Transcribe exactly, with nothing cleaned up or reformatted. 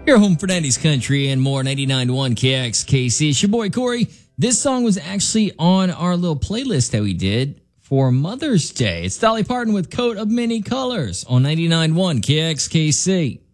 Your home for nineties country and more, ninety-nine point one K X K C. It's your boy Corey. This song was actually on our little playlist that we did for Mother's Day. It's Dolly Parton with Coat of Many Colors on ninety-nine point one K X K C.